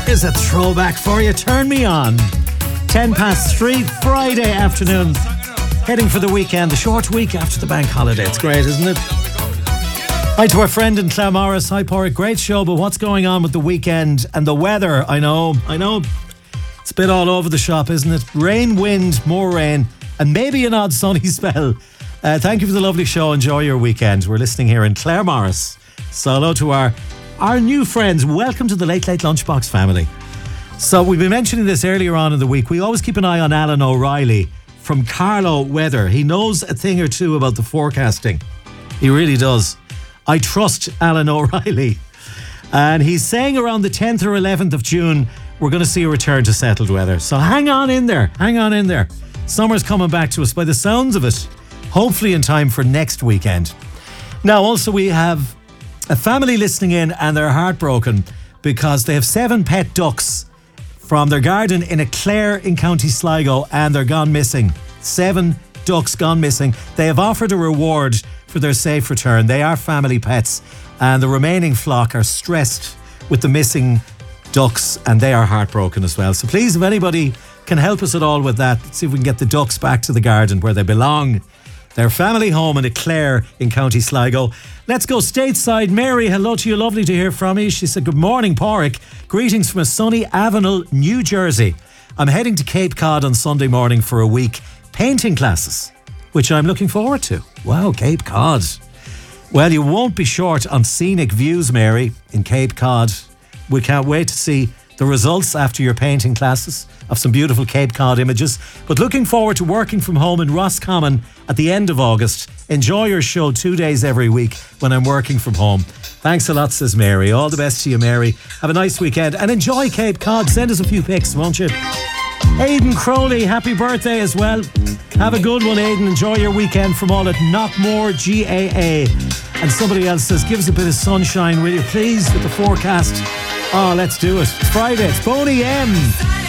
Here's a throwback for you. Turn me on. 3:10, Friday afternoon. Heading for the weekend, the short week after the bank holiday. It's great, isn't it? Hi to our friend in Claremorris. Hi, Porrick. Great show, but what's going on with the weekend and the weather? I know. It's a bit all over the shop, isn't it? Rain, wind, more rain, and maybe an odd sunny spell. Thank you for the lovely show. Enjoy your weekend. We're listening here in Claremorris. So hello to our new friends. Welcome to the Late Late Lunchbox family. So we've been mentioning this earlier on in the week. We always keep an eye on Alan O'Reilly from Carlow Weather. He knows a thing or two about the forecasting. He really does. I trust Alan O'Reilly. And he's saying around the 10th or 11th of June, we're going to see a return to settled weather. So hang on in there. Summer's coming back to us by the sounds of it. Hopefully in time for next weekend. Now, also we have a family listening in and they're heartbroken because they have 7 pet ducks from their garden in Clare in County Sligo and they're gone missing. 7 ducks gone missing. They have offered a reward for their safe return. They are family pets and the remaining flock are stressed with the missing ducks and they are heartbroken as well. So please, if anybody can help us at all with that, let's see if we can get the ducks back to the garden where they belong. Their family home in Clare in County Sligo. Let's go stateside. Mary, hello to you. Lovely to hear from you. She said, good morning, Porrick. Greetings from a sunny Avenel, New Jersey. I'm heading to Cape Cod on Sunday morning for a week painting classes, which I'm looking forward to. Wow, Cape Cod. Well, you won't be short on scenic views, Mary, in Cape Cod. We can't wait to see the results after your painting classes of some beautiful Cape Cod images. But looking forward to working from home in Roscommon at the end of August. Enjoy your show 2 days every week when I'm working from home. Thanks a lot, says Mary. All the best to you, Mary. Have a nice weekend and enjoy Cape Cod. Send us a few pics, won't you? Aidan Crowley, happy birthday as well. Have a good one, Aidan. Enjoy your weekend from all at Knockmore GAA. And somebody else says, give us a bit of sunshine, will you please, with the forecast. Oh, let's do it. It's Friday. It's Boney M.